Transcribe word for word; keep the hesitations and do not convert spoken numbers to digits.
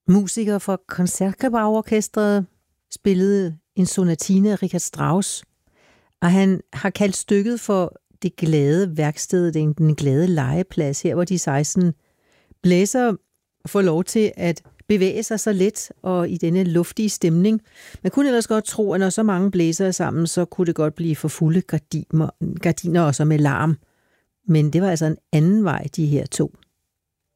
musiker for Konzertgebauorkestret, spillede en sonatine af Richard Strauss, og han har kaldt stykket for det glade værksted, den glade legeplads, her hvor de seksten blæsere får lov til at bevæge sig så let og i denne luftige stemning. Man kunne ellers godt tro, at når så mange blæsere sammen, så kunne det godt blive for fulde gardiner, gardiner også med larm. Men det var altså en anden vej, de her to.